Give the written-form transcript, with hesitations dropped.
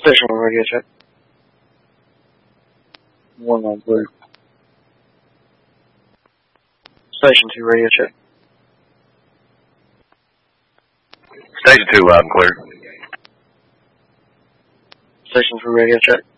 Station 1 radio check. 1 on clear. Station 2 radio check. Station 2 loud and clear. Station 3 radio check.